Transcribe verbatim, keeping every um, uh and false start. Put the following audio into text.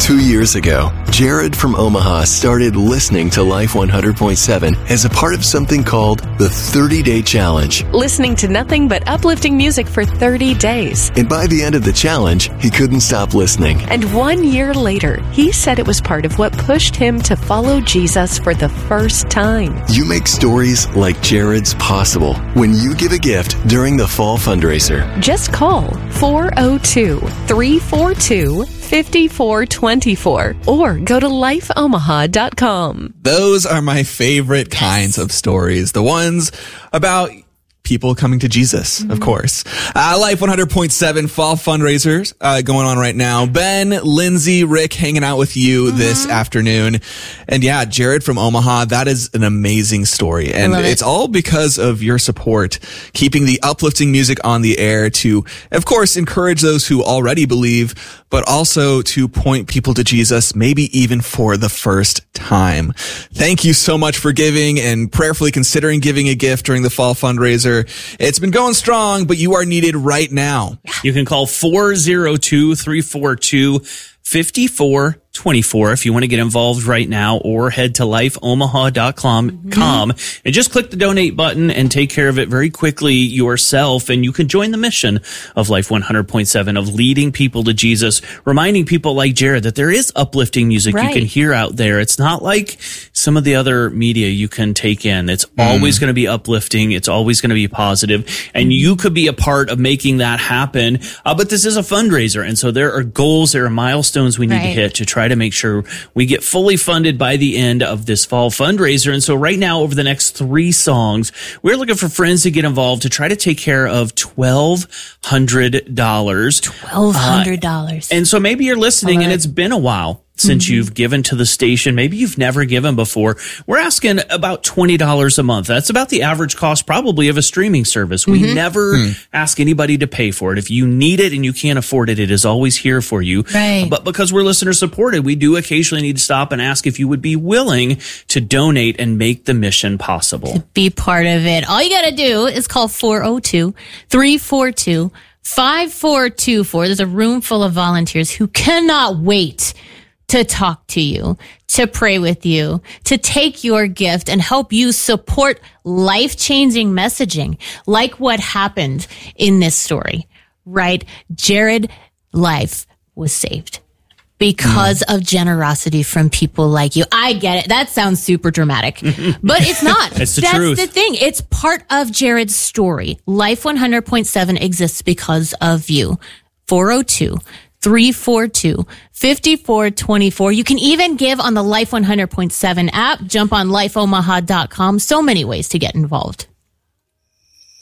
Two years ago, Jared from Omaha started listening to Life one hundred point seven as a part of something called the thirty-day challenge. Listening to nothing but uplifting music for thirty days. And by the end of the challenge, he couldn't stop listening. And one year later, he said it was part of what pushed him to follow Jesus for the first time. You make stories like Jared's possible when you give a gift during the fall fundraiser. Just call four oh two, three four two, five four two four or go to life omaha dot com. Those are my favorite kinds of stories. The ones about people coming to Jesus, mm-hmm. of course. Uh, Life one hundred point seven fall fundraisers uh, going on right now. Ben, Lindsay, Rick hanging out with you mm-hmm. this afternoon. And yeah, Jared from Omaha, that is an amazing story. And it's it. all because of your support, keeping the uplifting music on the air to, of course, encourage those who already believe, but also to point people to Jesus, maybe even for the first time. Thank you so much for giving and prayerfully considering giving a gift during the fall fundraiser. It's been going strong, but you are needed right now. You can call four oh two, three four two, five four two four if you want to get involved right now, or head to life omaha dot com mm-hmm. and just click the donate button and take care of it very quickly yourself. And you can join the mission of Life one hundred point seven of leading people to Jesus, reminding people like Jared that there is uplifting music right. you can hear out there. It's not like some of the other media you can take in. It's mm. always going to be uplifting. It's always going to be positive, and you could be a part of making that happen. Uh, but this is a fundraiser, and so there are goals, there are milestones we need right. to hit to try to make sure we get fully funded by the end of this fall fundraiser. And so right now, over the next three songs, we're looking for friends to get involved to try to take care of twelve hundred dollars. twelve hundred dollars. Uh, and so maybe you're listening and it's been a while since mm-hmm. you've given to the station. Maybe you've never given before. We're asking about twenty dollars a month. That's about the average cost probably of a streaming service. We mm-hmm. never mm. ask anybody to pay for it. If you need it and you can't afford it, it is always here for you. Right. But because we're listener supported, we do occasionally need to stop and ask if you would be willing to donate and make the mission possible. To be part of it. All you got to do is call four oh two, three four two, five four two four. There's a room full of volunteers who cannot wait to talk to you, to pray with you, to take your gift and help you support life-changing messaging like what happened in this story, right? Jared's life was saved because mm. of generosity from people like you. I get it. That sounds super dramatic, but it's not. It's the That's truth. the thing. It's part of Jared's story. Life one hundred point seven exists because of you. four oh two, three four two, five four two four. You can even give on the Life one hundred point seven app. Jump on life omaha dot com. So many ways to get involved.